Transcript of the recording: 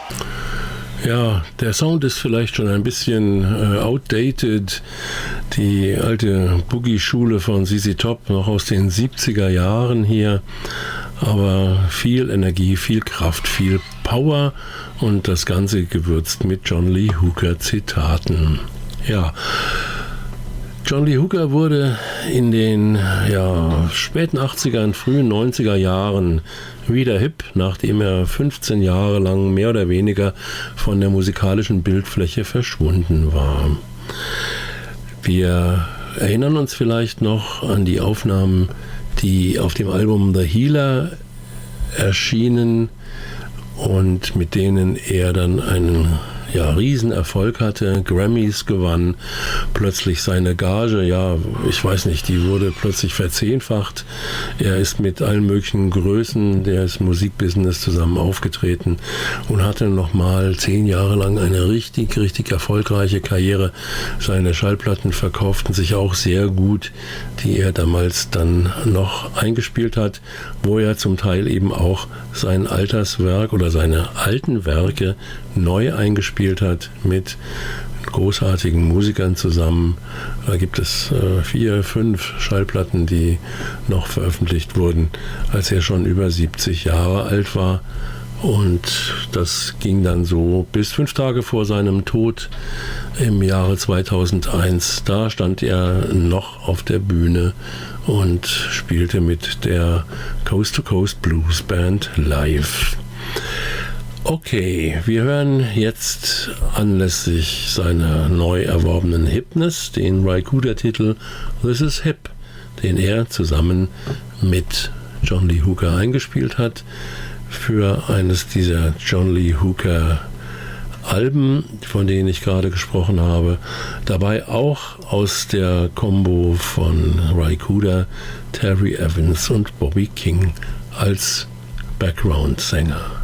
Ja, der Sound ist vielleicht schon ein bisschen outdated. Die alte Boogie-Schule von ZZ Top, noch aus den 70er Jahren hier. Aber viel Energie, viel Kraft, viel Power und das Ganze gewürzt mit John Lee Hooker Zitaten. Ja, John Lee Hooker wurde in den späten 80er, frühen 90er Jahren wieder hip, nachdem er 15 Jahre lang mehr oder weniger von der musikalischen Bildfläche verschwunden war. Wir erinnern uns vielleicht noch an die Aufnahmen, die auf dem Album The Healer erschienen und mit denen er dann einen Riesenerfolg hatte, Grammys gewann, plötzlich seine Gage, ich weiß nicht, die wurde plötzlich verzehnfacht. Er ist mit allen möglichen Größen des Musikbusiness zusammen aufgetreten und hatte nochmal 10 Jahre lang eine richtig, richtig erfolgreiche Karriere. Seine Schallplatten verkauften sich auch sehr gut, die er damals dann noch eingespielt hat, wo er zum Teil eben auch sein Alterswerk oder seine alten Werke neu eingespielt hat mit großartigen Musikern zusammen. Da gibt es 4, 5 Schallplatten, die noch veröffentlicht wurden, als er schon über 70 Jahre alt war. Und das ging dann so bis 5 Tage vor seinem Tod im Jahre 2001. Da stand er noch auf der Bühne und spielte mit der Coast to Coast Blues Band live. Okay, wir hören jetzt anlässlich seiner neu erworbenen Hipness den Ry Cooder-Titel This Is Hip, den er zusammen mit John Lee Hooker eingespielt hat für eines dieser John Lee Hooker Alben, von denen ich gerade gesprochen habe. Dabei auch aus der Combo von Ry Cooder, Terry Evans und Bobby King als Background-Sänger.